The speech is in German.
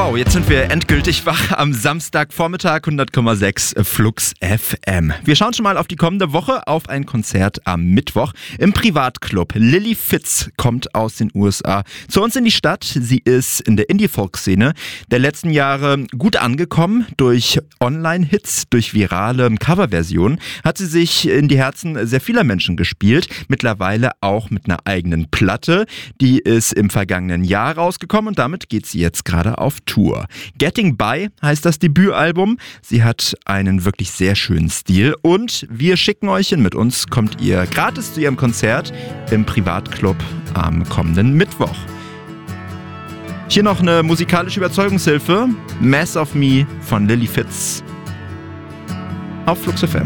Wow, jetzt sind wir endgültig wach am Samstagvormittag, 100,6 Flux FM. Wir schauen schon mal auf die kommende Woche, auf ein Konzert am Mittwoch im Privatclub. Lily Fitz kommt aus den USA zu uns in die Stadt. Sie ist in der Indie-Folk-Szene der letzten Jahre gut angekommen. Durch Online-Hits, durch virale Coverversionen hat sie sich in die Herzen sehr vieler Menschen gespielt. Mittlerweile auch mit einer eigenen Platte. Die ist im vergangenen Jahr rausgekommen und damit geht sie jetzt gerade auf Tour. Getting By heißt das Debütalbum. Sie hat einen wirklich sehr schönen Stil und wir schicken euch hin. Mit uns kommt ihr gratis zu ihrem Konzert im Privatclub am kommenden Mittwoch. Hier noch eine musikalische Überzeugungshilfe. Mass of Me von Lily Fitz auf Flux FM.